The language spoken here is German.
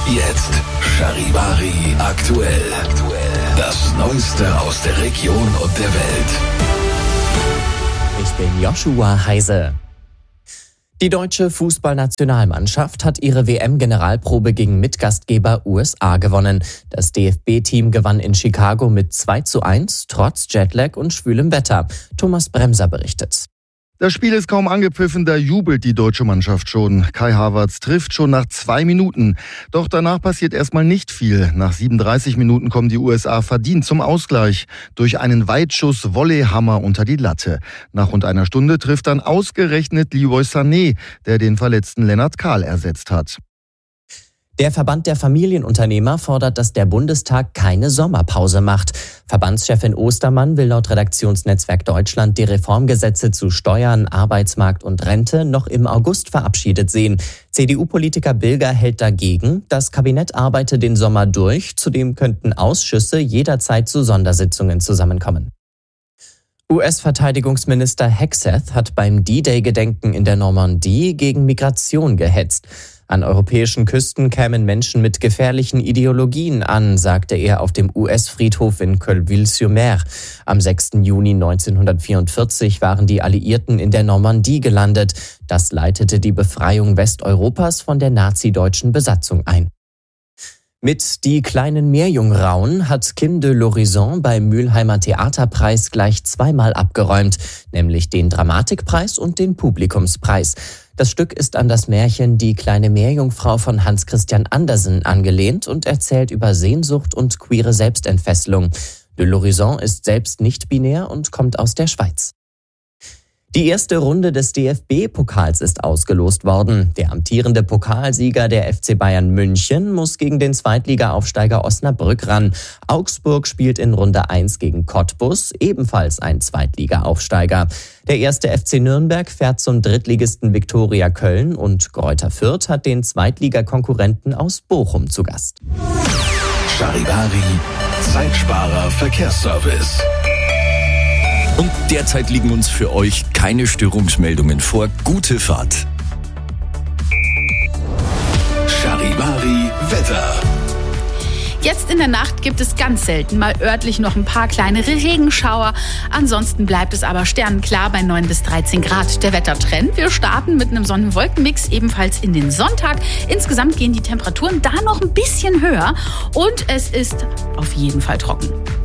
Jetzt Charivari aktuell. Das Neueste aus der Region und der Welt. Ich bin Joshua Heise. Die deutsche Fußballnationalmannschaft hat ihre WM-Generalprobe gegen Mitgastgeber USA gewonnen. Das DFB-Team gewann in Chicago mit 2:1, trotz Jetlag und schwülem Wetter. Thomas Bremser berichtet. Das Spiel ist kaum angepfiffen, da jubelt die deutsche Mannschaft schon. Kai Havertz trifft schon nach 2 Minuten. Doch danach passiert erstmal nicht viel. Nach 37 Minuten kommen die USA verdient zum Ausgleich. Durch einen Weitschuss Volleyhammer unter die Latte. Nach rund einer Stunde trifft dann ausgerechnet Leroy Sané, der den verletzten Lennart Kahl ersetzt hat. Der Verband der Familienunternehmer fordert, dass der Bundestag keine Sommerpause macht. Verbandschefin Ostermann will laut Redaktionsnetzwerk Deutschland die Reformgesetze zu Steuern, Arbeitsmarkt und Rente noch im August verabschiedet sehen. CDU-Politiker Bilger hält dagegen, das Kabinett arbeite den Sommer durch, zudem könnten Ausschüsse jederzeit zu Sondersitzungen zusammenkommen. US-Verteidigungsminister Hegseth hat beim D-Day-Gedenken in der Normandie gegen Migration gehetzt. An europäischen Küsten kämen Menschen mit gefährlichen Ideologien an, sagte er auf dem US-Friedhof in Colleville-sur-Mer. Am 6. Juni 1944 waren die Alliierten in der Normandie gelandet. Das leitete die Befreiung Westeuropas von der nazi-deutschen Besatzung ein. Mit Die kleinen Meerjungfrauen hat Kim de l'Horizon beim Mülheimer Theaterpreis gleich 2-mal abgeräumt, nämlich den Dramatikpreis und den Publikumspreis. Das Stück ist an das Märchen Die kleine Meerjungfrau von Hans Christian Andersen angelehnt und erzählt über Sehnsucht und queere Selbstentfesselung. De l'Horizon ist selbst nicht binär und kommt aus der Schweiz. Die erste Runde des DFB-Pokals ist ausgelost worden. Der amtierende Pokalsieger der FC Bayern München muss gegen den Zweitliga-Aufsteiger Osnabrück ran. Augsburg spielt in Runde 1 gegen Cottbus, ebenfalls ein Zweitliga-Aufsteiger. Der erste FC Nürnberg fährt zum Drittligisten Viktoria Köln und Greuther Fürth hat den Zweitliga-Konkurrenten aus Bochum zu Gast. Charivari, Zeitsparer Verkehrsservice. Und derzeit liegen uns für euch keine Störungsmeldungen vor. Gute Fahrt. Charivari Wetter. Jetzt in der Nacht gibt es ganz selten mal örtlich noch ein paar kleinere Regenschauer. Ansonsten bleibt es aber sternenklar bei 9 bis 13 Grad. Der Wettertrend: wir starten mit einem Sonnen-Wolken-Mix ebenfalls in den Sonntag. Insgesamt gehen die Temperaturen da noch ein bisschen höher und es ist auf jeden Fall trocken.